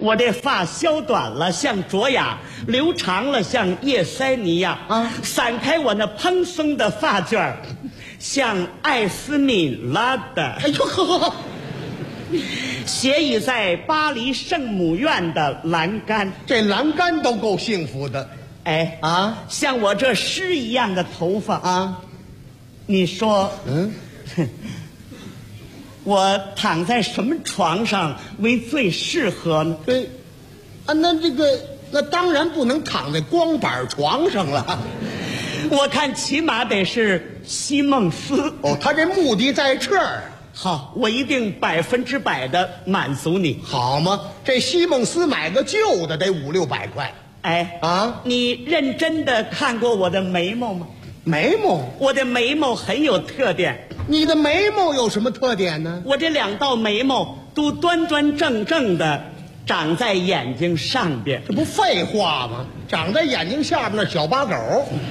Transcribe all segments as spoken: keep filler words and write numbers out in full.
我这发削短了像卓雅，留长了像叶塞尼亚啊，散开我那蓬松的发卷儿，像艾斯敏拉的。哎呦呵，斜倚在巴黎圣母院的栏杆， 这栏杆都够幸福的。 哎啊， 像我这诗一样的头发啊， 你说， 嗯， 我躺在什么床上为最适合呢？ 对，啊，那这个那当然不能躺在光板床上了。 我看起码得是西梦思。 哦，他这目的在这儿。 好，我一定百分之百的满足你， 好吗？这西梦思买个旧的得五六百块。 哎啊， 你认真的看过我的眉毛吗？ 眉毛， 我的眉毛很有特点。 你的眉毛有什么特点呢？ 我这两道眉毛都端端正正的长在眼睛上边。 这不废话吗？长在眼睛下边那小八狗。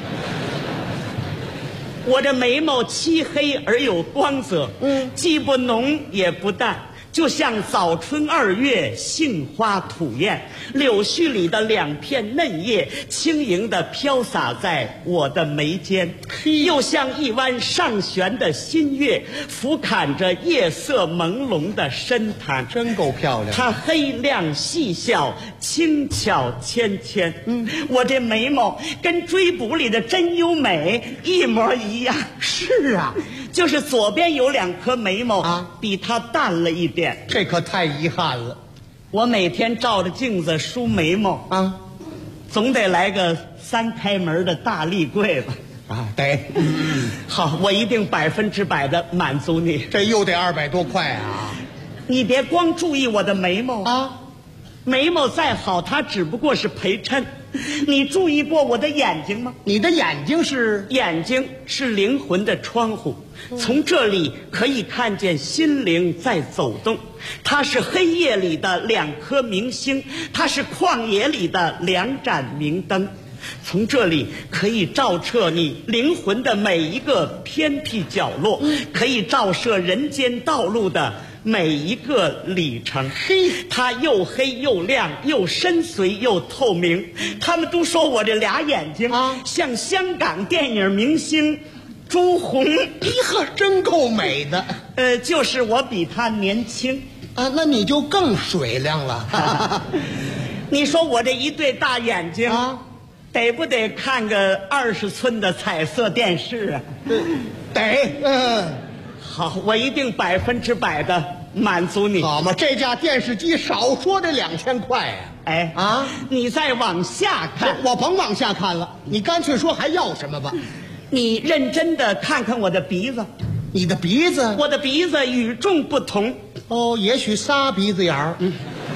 我这眉毛漆黑而有光泽，嗯，既不浓也不淡，就像早春二月杏花吐艳，柳絮里的两片嫩叶轻盈地飘洒在我的眉间，又像一弯上旋的新月俯瞰着夜色朦胧的深潭。 真够漂亮。 它黑亮细小，轻巧纤纤。嗯，我这眉毛跟追捕里的真优美一模一样。 是啊， 就是左边有两颗眉毛啊， 比它淡了一点。 这可太遗憾了。 我每天照着镜子梳眉毛啊， 总得来个三开门的大立柜子啊，得。 好，我一定百分之百的满足你。 这又得二百多块啊！ 你别光注意我的眉毛啊， 眉毛再好，它只不过是陪衬。你注意过我的眼睛吗？ 你的眼睛是？ 眼睛是灵魂的窗户，从这里可以看见心灵在走动。它是黑夜里的两颗明星，它是旷野里的两盏明灯。从这里可以照彻你灵魂的每一个偏僻角落，可以照射人间道路的每一个里程。 嘿， 它又黑又亮，又深邃又透明。他们都说我这俩眼睛啊，像香港电影明星朱红。 咦呵，真够美的。 呃，就是我比他年轻啊，那你就更水亮了。 你说我这一对大眼睛啊， 得不得看个二十寸的彩色电视啊？ 得，嗯， 好，我一定百分之百的满足你。 好嘛，这架电视机少说这两千块呀！ 哎啊， 你再往下看， 我甭往下看了，你干脆说还要什么吧。 你认真的看看我的鼻子。 你的鼻子？ 我的鼻子与众不同。 哦，也许仨鼻子眼儿。嗯。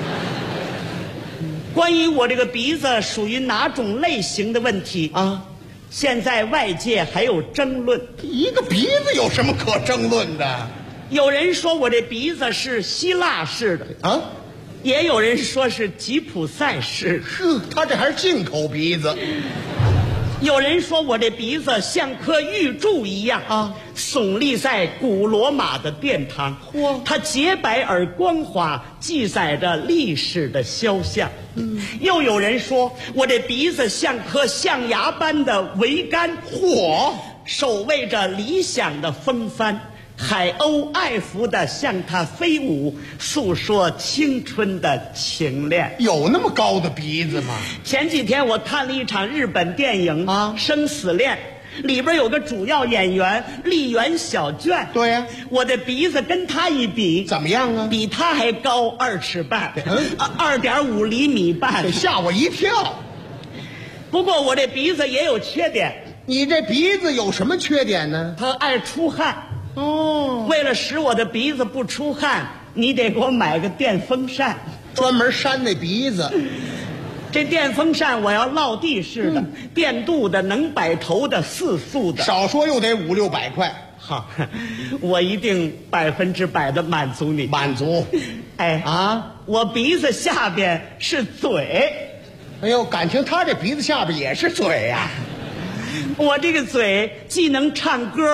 关于我这个鼻子属于哪种类型的问题啊， 现在外界还有争论。 一个鼻子有什么可争论的？ 有人说我这鼻子是希腊式的啊， 也有人说是吉普赛式。 是，他这还是进口鼻子。 有人说我这鼻子像颗玉柱一样啊，耸立在古罗马的殿堂。嚯，它洁白而光滑，记载着历史的肖像。嗯，又有人说我这鼻子像颗象牙般的桅杆，嚯，守卫着理想的风帆。海鸥爱抚地向它飞舞，诉说青春的情恋。 有那么高的鼻子吗？ 前几天我看了一场日本电影啊， 《生死恋》，里边有个主要演员丽媛小娟。 对呀、啊， 我的鼻子跟她一比， 怎么样啊？ 比她还高二尺半，二点五厘米半， 吓我一跳。 不过我这鼻子也有缺点。 你这鼻子有什么缺点呢？ 它爱出汗。 哦， 为了使我的鼻子不出汗，你得给我买个电风扇， 专门扇那鼻子。 这电风扇我要落地式的，嗯、电镀的，能摆头的，四速的， 少说又得五六百块。 好，我一定百分之百的满足你。 满足。 哎啊， 我鼻子下边是嘴。 哎呦，感情他这鼻子下边也是嘴呀、啊。 我这个嘴既能唱歌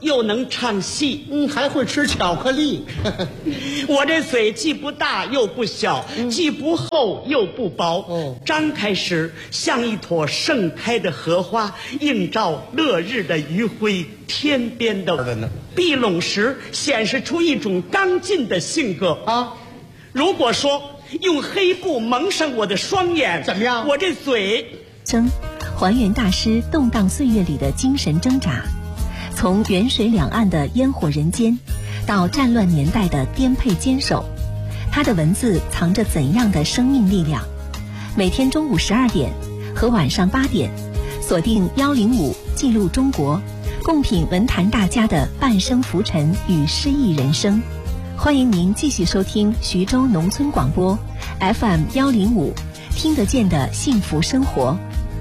又能唱戏， 嗯，还会吃巧克力。 我这嘴既不大又不小，嗯、既不厚又不薄。哦，张开时像一朵盛开的荷花，映照落日的余晖，天边的碧拢时显示出一种刚劲的性格啊。如果说用黑布蒙上我的双眼， 怎么样？ 我这嘴争还原大师动荡岁月里的精神挣扎，从远水两岸的烟火人间，到战乱年代的颠沛坚守，他的文字藏着怎样的生命力量？每天中午十二点和晚上八点，锁定幺零五记录中国，共品文坛大家的半生浮沉与诗意人生。欢迎您继续收听徐州农村广播 F M 幺零五，听得见的幸福生活。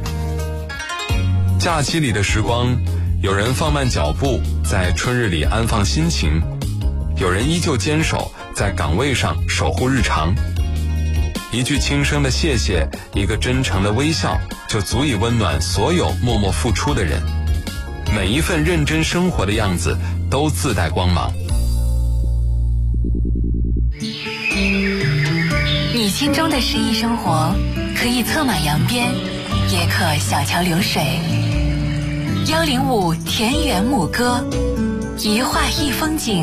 假期里的时光，有人放慢脚步，在春日里安放心情；有人依旧坚守在岗位上守护日常。一句轻声的谢谢，一个真诚的微笑，就足以温暖所有默默付出的人。每一份认真生活的样子，都自带光芒。 你心中的诗意生活，可以策马扬鞭，也可小桥流水。幺零五田园牧歌，一画一风景，